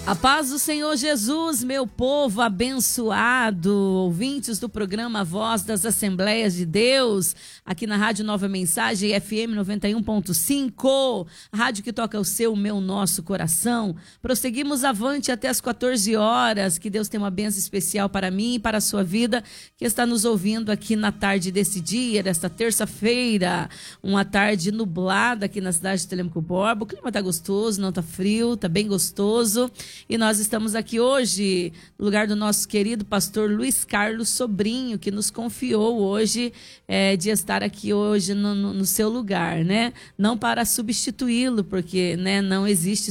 A paz do Senhor Jesus, meu povo abençoado, ouvintes do programa Voz das Assembleias de Deus, aqui na Rádio Nova Mensagem, FM 91.5, a rádio que toca o seu, o meu, nosso coração. Prosseguimos avante até as 14 horas, que Deus tem uma bênção especial para mim e para a sua vida, que está nos ouvindo aqui na tarde desse dia, desta terça-feira, uma tarde nublada aqui na cidade de Telêmaco Borba. O clima está gostoso, não está frio, está bem gostoso. E nós estamos aqui hoje no lugar do nosso querido pastor Luiz Carlos Sobrinho, que nos confiou hoje de estar aqui hoje no seu lugar, né? Não para substituí-lo, porque né, não existe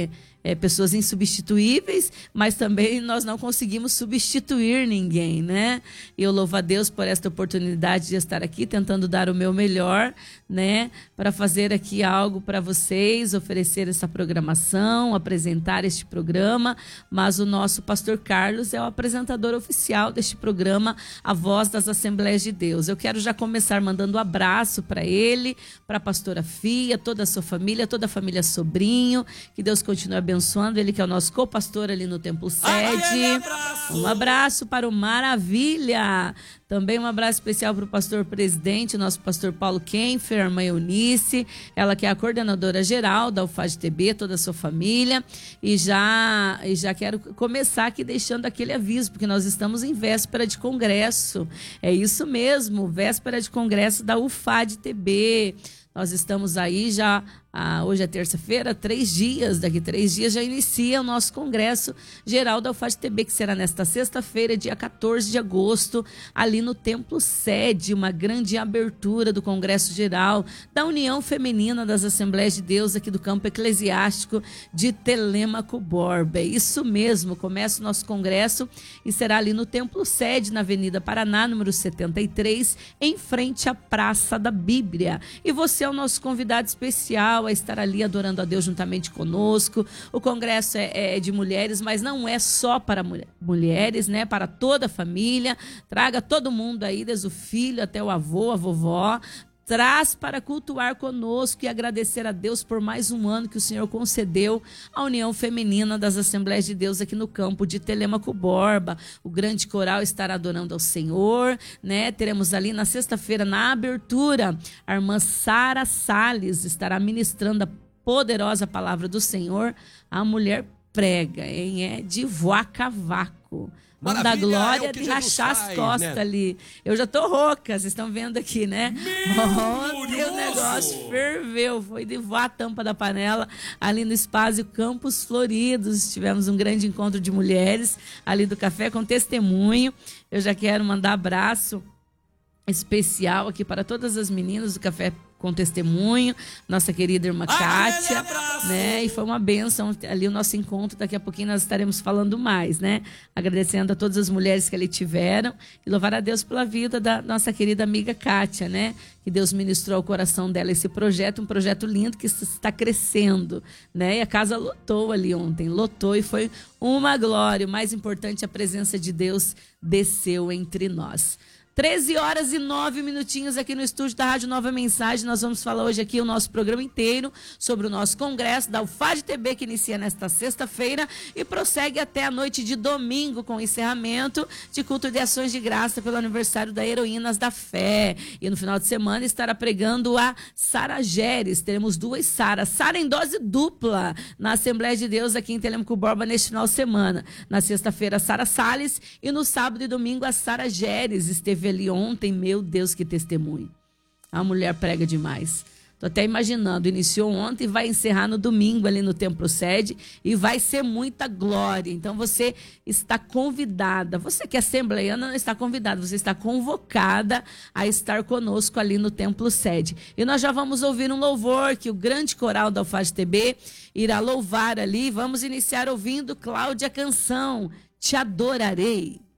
pessoas insubstituíveis, mas também nós não conseguimos substituir ninguém, né? E eu louvo a Deus por esta oportunidade de estar aqui, tentando dar o meu melhor, né? Para fazer aqui algo para vocês, oferecer essa programação, apresentar este programa, mas o nosso pastor Carlos é o apresentador oficial deste programa, A Voz das Assembleias de Deus. Eu quero já começar mandando um abraço para ele, para a pastora Fia, toda a sua família, toda a família Sobrinho, que Deus continue abençoando ele, que é o nosso co-pastor ali no Templo Sede. Um abraço para o Maravilha. Também um abraço especial para o pastor presidente, nosso pastor Paulo Kenfer, a irmã Eunice, ela que é a coordenadora geral da UFAD-TB, toda a sua família. E já quero começar aqui deixando aquele aviso, porque nós estamos em véspera de congresso. É isso mesmo, véspera de congresso da UFAD-TB. Nós estamos aí já, hoje é terça-feira, 3 dias, daqui 3 dias já inicia o nosso congresso geral da UFAD-TB, que será nesta sexta-feira, dia 14 de agosto, ali no Templo Sede, uma grande abertura do congresso geral da União Feminina das Assembleias de Deus aqui do campo eclesiástico de Telêmaco Borba. É isso mesmo, começa o nosso congresso e será ali no Templo Sede, na Avenida Paraná, número 73, em frente à Praça da Bíblia. E você é o nosso convidado especial a estar ali adorando a Deus juntamente conosco. O congresso é de mulheres, mas não é só para mulheres, né? Para toda a família. Traga todo mundo aí, desde o filho até o avô, a vovó. Traz para cultuar conosco e agradecer a Deus por mais um ano que o Senhor concedeu à União Feminina das Assembleias de Deus aqui no campo de Telêmaco Borba. O grande coral estará adorando ao Senhor, né? Teremos ali na sexta-feira, na abertura, a irmã Sara Salles estará ministrando a poderosa palavra do Senhor. A mulher prega, hein? É de voar cavaco. Manda a glória de rachar as costas, né? Ali. Eu já tô rouca, vocês estão vendo aqui, né? Ontem o negócio ferveu, foi de voar a tampa da panela ali no espaço Campos Floridos. Tivemos um grande encontro de mulheres ali do café com testemunho. Eu já quero mandar abraço especial aqui para todas as meninas do Café com Testemunho, nossa querida irmã Kátia, né? E foi uma bênção ali o nosso encontro. Daqui a pouquinho nós estaremos falando mais, né? Agradecendo a todas as mulheres que ali tiveram e louvar a Deus pela vida da nossa querida amiga Kátia, né? Que Deus ministrou ao coração dela esse projeto, um projeto lindo que está crescendo, né? E a casa lotou ali ontem, lotou e foi uma glória. O mais importante, a presença de Deus desceu entre nós. 13 horas e 9 minutinhos aqui no estúdio da Rádio Nova Mensagem. Nós vamos falar hoje aqui o nosso programa inteiro sobre o nosso congresso da UFAD-TB, que inicia nesta sexta-feira e prossegue até a noite de domingo com o encerramento de culto de ações de graça pelo aniversário da Heroínas da Fé. E no final de semana estará pregando a Sara Geres. Teremos 2 Saras, Sara em dose dupla na Assembleia de Deus aqui em Telêmaco Borba neste final de semana. Na sexta-feira, a Sara Salles e no sábado e domingo a Sara Geres esteve ali ontem. Meu Deus, que testemunho. A mulher prega demais. Tô até imaginando, iniciou ontem e vai encerrar no domingo ali no Templo Sede e vai ser muita glória. Então você está convidada, você que é assembleiana não está convidada, você está convocada a estar conosco ali no Templo Sede. E nós já vamos ouvir um louvor que o grande coral da UFAD-TB irá louvar ali. Vamos iniciar ouvindo Cláudia Canção, Te Adorarei.